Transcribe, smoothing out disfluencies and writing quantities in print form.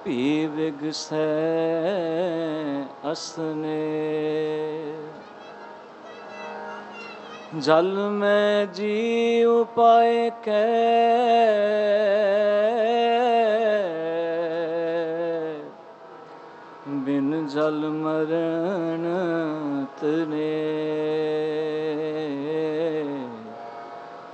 ਭੀ ਵਿਗਸੈ ਅਸਨੇ। ਜਲ ਮੈਂ ਜੀਉ ਪਾਏ ਕੈ ਬਿਨ ਜਲ ਮਰਨ ਤਨੇ।